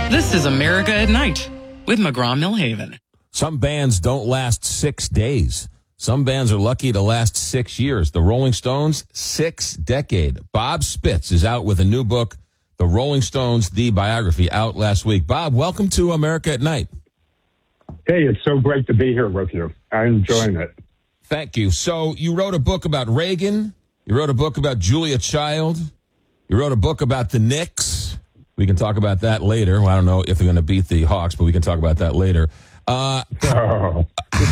This is America at Night with McGraw-Millhaven. Some bands don't last 6 days. Some bands are lucky to last 6 years. The Rolling Stones, 6 decades. Bob Spitz is out with a new book, The Rolling Stones, The Biography, out last week. Bob, welcome to America at Night. Hey, it's so great to be here with you. I'm enjoying it. Thank you. So you wrote a book about Reagan. You wrote a book about Julia Child. You wrote a book about the Knicks. We can talk about that later. Well, I don't know if they're going to beat the Hawks, but we can talk about that later. How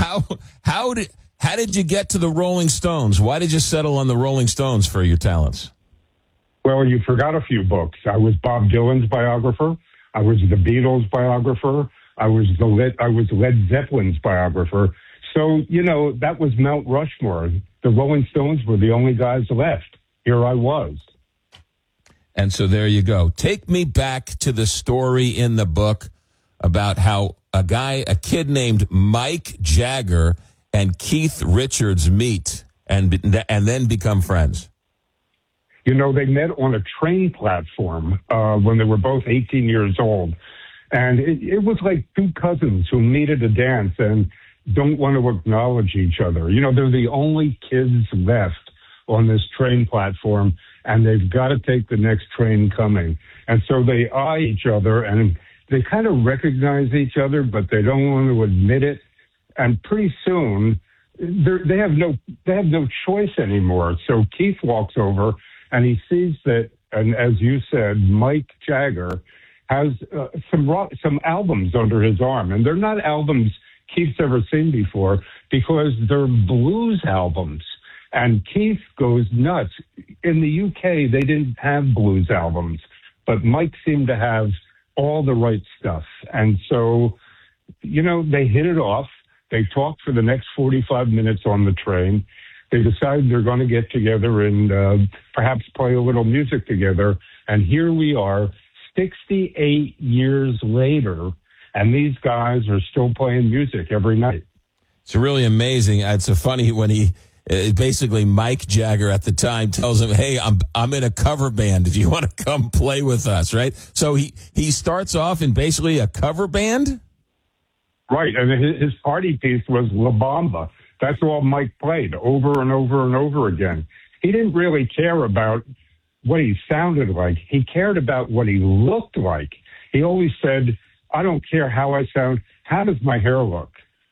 did you get to the Rolling Stones? Why did you settle on the Rolling Stones for your talents? Well, you forgot a few books. I was Bob Dylan's biographer. I was the Beatles' biographer. I was Led Zeppelin's biographer. So, that was Mount Rushmore. The Rolling Stones were the only guys left. Here I was. And so there you go. Take me back to the story in the book about how a kid named Mike Jagger and Keith Richards meet and then become friends. They met on a train platform when they were both 18 years old. And it was like two cousins who meet at a dance and don't want to acknowledge each other. They're the only kids left on this train platform, and they've got to take the next train coming. And so they eye each other, and they kind of recognize each other, but they don't want to admit it. And pretty soon, they have no choice anymore. So Keith walks over, and he sees that, and as you said, Mike Jagger has some albums under his arm, and they're not albums Keith's ever seen before because they're blues albums. And Keith goes nuts. In the UK, they didn't have blues albums, but Mike seemed to have all the right stuff. And so, they hit it off. They talked for the next 45 minutes on the train. They decided they're going to get together and perhaps play a little music together. And here we are, 68 years later, and these guys are still playing music every night. It's really amazing. It's so funny when basically Mike Jagger at the time tells him, "Hey, I'm in a cover band. Do you want to come play with us?" Right? So he starts off in basically a cover band. Right, and his party piece was La Bamba. That's all Mike played over and over and over again. He didn't really care about what he sounded like. He cared about what he looked like. He always said, "I don't care how I sound. How does my hair look?"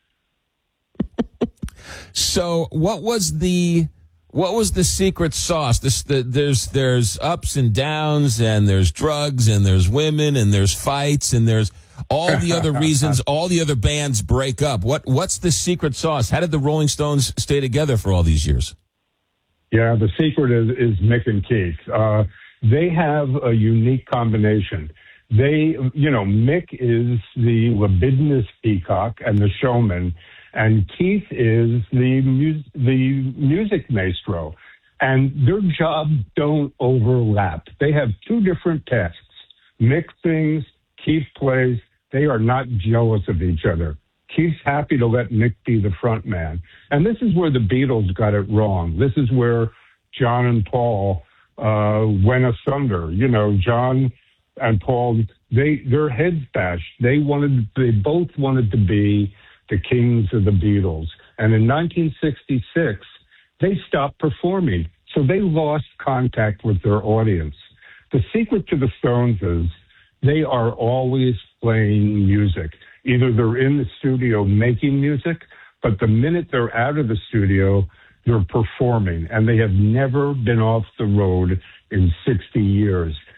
So what was the secret sauce? There's ups and downs, and there's drugs, and there's women, and there's fights, and there's all the other reasons all the other bands break up. What's the secret sauce? How did the Rolling Stones stay together for all these years? Yeah, the secret is Mick and Keith. They have a unique combination. Mick is the libidinous peacock and the showman, and Keith is the music maestro. And their jobs don't overlap. They have two different tasks. Mick sings, Keith plays. They are not jealous of each other. Keith's happy to let Mick be the front man. And this is where the Beatles got it wrong. This is where John and Paul went asunder. John and Paul, their heads bashed. They both wanted to be the kings of the Beatles. And in 1966, they stopped performing. So they lost contact with their audience. The secret to the Stones is they are always playing music. Either they're in the studio making music, but the minute they're out of the studio, they're performing. And they have never been off the road in 60 years.